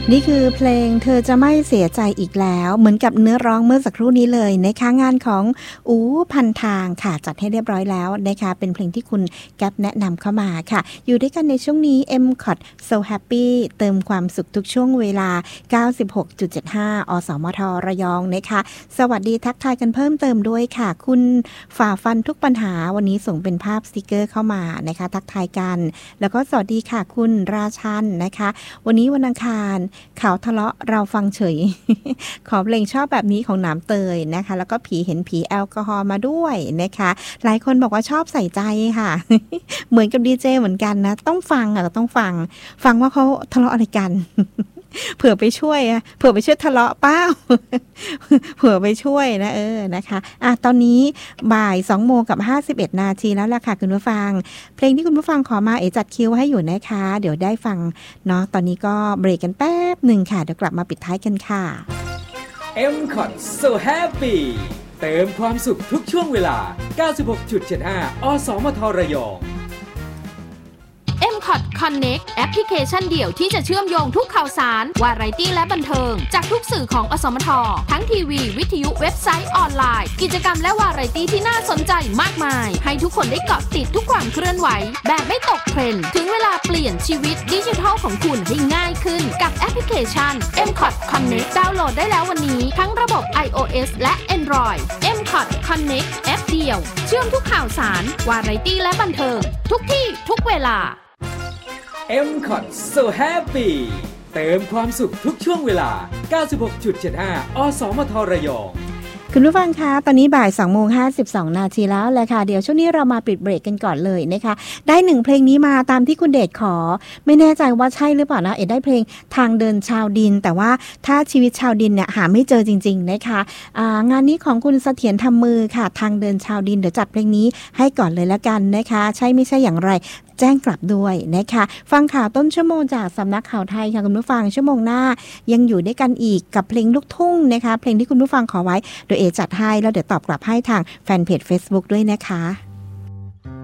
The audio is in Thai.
นี่คือเพลงเธอจะไม่เสียใจอีกแล้วเหมือนกับเนื้อร้องเมื่อสักครู่นี้เลยนะคะงานของพันทางค่ะจัดให้เรียบร้อยแล้วนะคะเป็นเพลงที่คุณแก๊ปแนะนำเข้ามาค่ะอยู่ด้วยกันในช่วงนี้ MCOT So Happy เติมความสุขทุกช่วงเวลา 96.75 อสมทระยองนะคะสวัสดีทักทายกันเพิ่มเติมด้วยค่ะคุณฝ่าฟันทุกปัญหาวันนี้ส่งเป็นภาพสติกเกอร์เข้ามานะคะทักทายกันแล้วก็สวัสดีค่ะคุณราชันนะคะวันนี้วันอังคารข่าวทะเลาะเราฟังเฉย ขอเพลงชอบแบบนี้ของหนามเตยนะคะแล้วก็ผีเห็นผีแอลกอฮอล์มาด้วยนะคะหลายคนบอกว่าชอบใส่ใจค่ะ เหมือนกับดีเจเหมือนกันนะต้องฟังต้องฟังว่าเขาทะเลาะอะไรกัน เผื่อไปช่วยทะเลาะเป้า เผื่อไปช่วยนะนะคะตอนนี้บ่าย2:51 นาทีแล้วล่ะค่ะคุณผู้ฟังเพลงที่คุณผู้ฟังขอมาจัดคิวให้อยู่นะคะเดี๋ยวได้ฟังเนาะตอนนี้ก็เบรกกันแป๊บหนึ่งค่ะเดี๋ยวกลับมาปิดท้ายกันค่ะ MCOT So Happy เติมความสุขทุกช่วงเวลา 96.75 อสมทระยอง MCOT Connect แอปพลิเคชันเดี่ยวที่จะเชื่อมโยงทุกข่าวสารวาไรตี้และบันเทิงจากทุกสื่อของอสมททั้งทีวีวิทยุเว็บไซต์ออนไลน์กิจกรรมและวาไรตี้ที่น่าสนใจมากมายให้ทุกคนได้เกาะติดทุกความเคลื่อนไหวแบบไม่ตกเทรนด์ถึงเวลาเปลี่ยนชีวิตดิจิทัลของคุณให้ง่ายขึ้นกับแอปพลิเคชัน MCOT Connect ดาวน์โหลดได้แล้ววันนี้ทั้งระบบ iOS และ Android MCOT Connect แอปเดียวเชื่อมทุกข่าวสารวาไรตี้และบันเทิงทุกที่ทุกเวลา MCOT So Happy เติมความสุขทุกช่วงเวลา 96.75 อสมทระยองคุณผู้ฟังคะตอนนี้บ่าย2:52 นาทีแล้วแหละค่ะเดี๋ยวช่วงนี้เรามาปิดเบรกกันก่อนเลยนะคะได้1เพลงนี้มาตามที่คุณเดชขอไม่แน่ใจว่าใช่หรือเปล่านะได้เพลงทางเดินชาวดินแต่ว่าถ้าชีวิตชาวดินเนี่ยหาไม่เจอจริงๆนะคะงานนี้ของคุณเสถียรทำมือค่ะทางเดินชาวดินเดี๋ยวจัดเพลงนี้ให้ก่อนเลยละกันนะคะใช่ไม่ใช่อย่างไรแจ้งกลับด้วยนะคะฟังข่าวต้นชั่วโมงจากสำนักข่าวไทยค่ะคุณผู้ฟังชั่วโมงหน้ายังอยู่ด้วยกันอีกกับเพลงลูกทุ่งนะคะเพลงที่คุณผู้ฟังขอไว้โดยจัดให้แล้วเดี๋ยวตอบกลับให้ทางแฟนเพจ Facebook ด้วยนะคะ